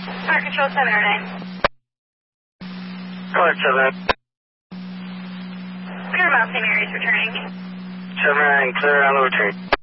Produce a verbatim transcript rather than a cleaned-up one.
Fire Control seven oh nine. Call it seven. Clear Mount Saint Mary's returning. seven oh nine, clear on the return.